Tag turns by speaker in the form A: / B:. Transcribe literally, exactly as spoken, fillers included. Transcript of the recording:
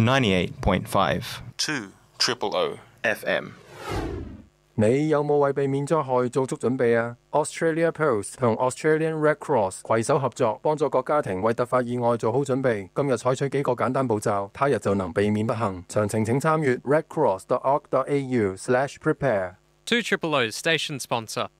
A: ninety-eight point five two triple O F M。
B: 你有冇為避免災害做足準備啊？ Australia Post 同 Australian Red Cross 攜手合作，幫助各家庭為突發意外做好準備。今日採取幾個簡單步驟，他日就能避免不幸。詳情請參閱 redcross dot org dot a u slash prepare。
C: two triple O's station sponsor.